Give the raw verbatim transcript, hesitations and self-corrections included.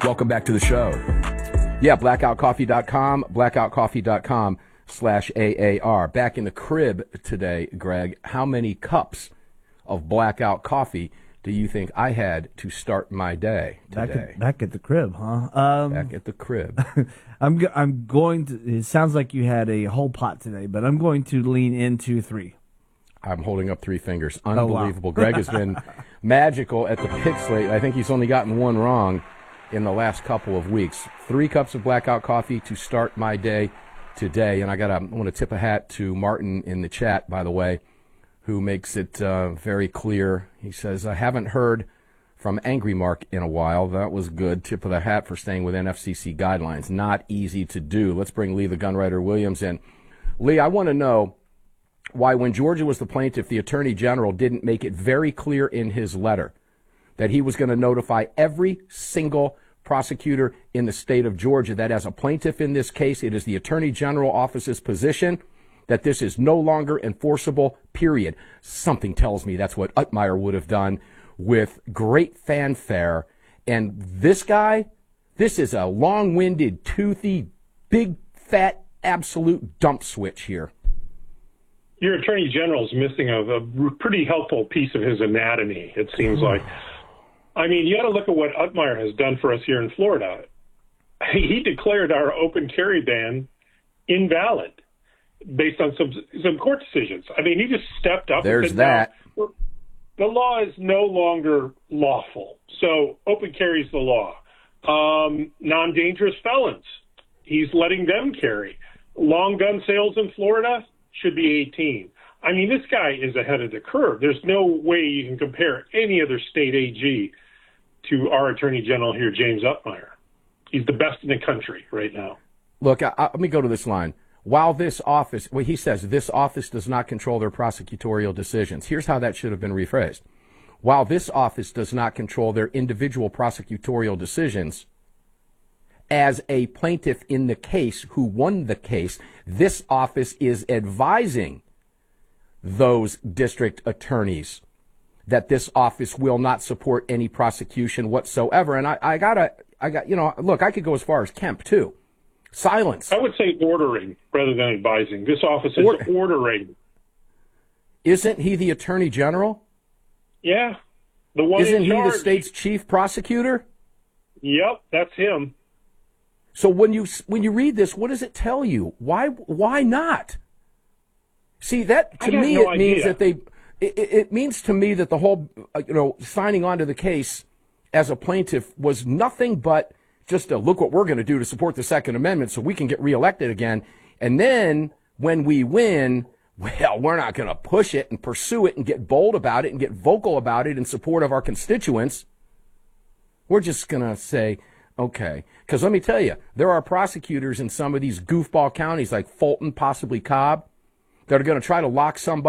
Welcome back to the show. Yeah, blackout coffee dot com, blackout coffee dot com slash A A R. Back in the crib today, Greg, how many cups of Blackout coffee do you think I had to start my day today? Back at, back at the crib, huh? Um, back at the crib. I'm go- I'm going to. It sounds like you had a whole pot today, but I'm going to lean into three. I'm holding up three fingers. Unbelievable. Oh, wow. Greg has been magical at the pick slate. I think he's only gotten one wrong in the last couple of weeks. Three cups of Blackout coffee to start my day today. And I got I want to tip a hat to Martin in the chat, by the way, who makes it uh, very clear. He says, I haven't heard from Angry Mark in a while. That was good. Tip of the hat for staying within F C C guidelines. Not easy to do. Let's bring Lee the Gunwriter Williams in. Lee, I want to know why when Georgia was the plaintiff, the Attorney General didn't make it very clear in his letter that he was going to notify every single prosecutor in the state of Georgia that as a plaintiff in this case, it is the Attorney General office's position that this is no longer enforceable, period. Something tells me that's what Utmeyer would have done with great fanfare. And this guy, this is a long-winded, toothy, big, fat, absolute dump switch here. Your Attorney General is missing a, a pretty helpful piece of his anatomy, it seems like. I mean, you got to look at what Utmeyer has done for us here in Florida. He declared our open carry ban invalid based on some some court decisions. I mean, he just stepped up. There's and said, that. No, the law is no longer lawful. So open carry is the law. Um, non-dangerous felons, he's letting them carry. Long gun sales in Florida should be eighteen. I mean, this guy is ahead of the curve. There's no way you can compare any other state A G to our Attorney General here, James Utmeyer. He's the best in the country right now. Look, I, I, let me go to this line. While this office, well, he says this office does not control their prosecutorial decisions. Here's how that should have been rephrased. While this office does not control their individual prosecutorial decisions, as a plaintiff in the case who won the case, this office is advising those district attorneys that this office will not support any prosecution whatsoever. And I, I gotta, I got, you know, look, I could go as far as Kemp too. Silence. I would say ordering rather than advising. This office is or- ordering. Isn't he the Attorney General? Yeah. The one Isn't in he charge. the state's chief prosecutor? Yep, that's him. So when you when you read this, what does it tell you? Why why not? See, that to me no it means idea. that they it, it means to me that the whole uh, you know signing on to the case as a plaintiff was nothing but just a look what we're going to do to support the Second Amendment so we can get reelected again. And then when we win, well, we're not going to push it and pursue it and get bold about it and get vocal about it in support of our constituents. We're just going to say, okay, because let me tell you, there are prosecutors in some of these goofball counties like Fulton, possibly Cobb, that are going to try to lock somebody